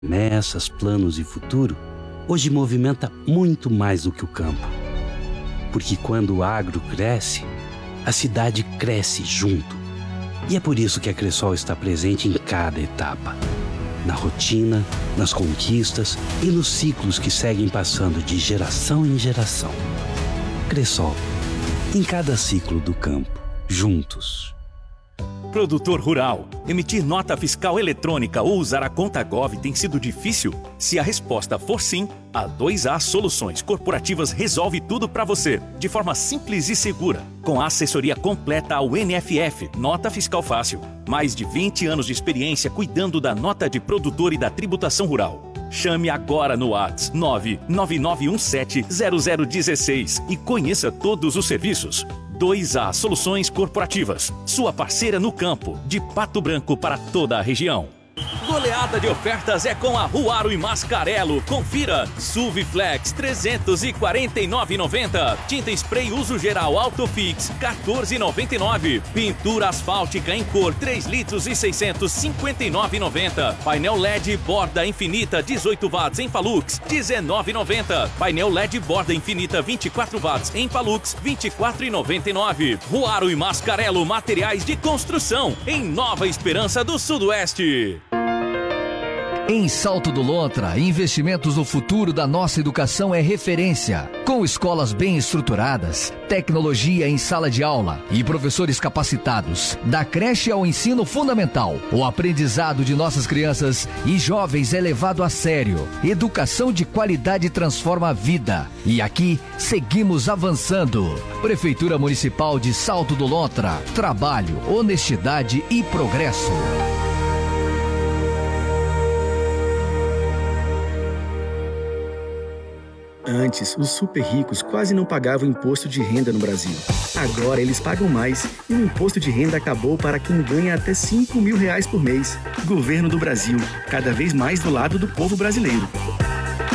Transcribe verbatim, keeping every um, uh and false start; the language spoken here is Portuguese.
promessas, planos e futuro, hoje movimenta muito mais do que o campo. Porque quando o agro cresce, a cidade cresce junto. E é por isso que a Cressol está presente em cada etapa. Na rotina, nas conquistas e nos ciclos que seguem passando de geração em geração. Cressol, em cada ciclo do campo, juntos. Produtor rural, emitir nota fiscal eletrônica ou usar a conta Gov tem sido difícil? Se a resposta for sim, a dois A Soluções Corporativas resolve tudo para você, de forma simples e segura. Com a assessoria completa ao N F F, Nota Fiscal Fácil. Mais de vinte anos de experiência cuidando da nota de produtor e da tributação rural. Chame agora no WhatsApp nove nove nove um sete zero zero um seis e conheça todos os serviços. dois A Soluções Corporativas, sua parceira no campo, de Pato Branco para toda a região. Goleada de ofertas é com a Ruaro e Mascarello. Confira. S U V Flex trezentos e quarenta e nove reais e noventa centavos. Tinta spray uso geral Autofix quatorze reais e noventa e nove centavos. Pintura asfáltica em cor três litros e seiscentos e cinquenta e nove reais e noventa centavos. Painel L E D borda infinita dezoito watts em Palux dezenove reais e noventa centavos. Painel L E D borda infinita vinte e quatro watts em Palux vinte e quatro reais e noventa e nove centavos. Ruaro e Mascarello materiais de construção em Nova Esperança do Sudoeste. Em Salto do Lontra, investimentos no futuro da nossa educação é referência. Com escolas bem estruturadas, tecnologia em sala de aula e professores capacitados, da creche ao ensino fundamental, o aprendizado de nossas crianças e jovens é levado a sério. Educação de qualidade transforma a vida. E aqui, seguimos avançando. Prefeitura Municipal de Salto do Lontra. Trabalho, honestidade e progresso. Antes, os super ricos quase não pagavam imposto de renda no Brasil. Agora eles pagam mais e o imposto de renda acabou para quem ganha até cinco mil reais por mês. Governo do Brasil, cada vez mais do lado do povo brasileiro.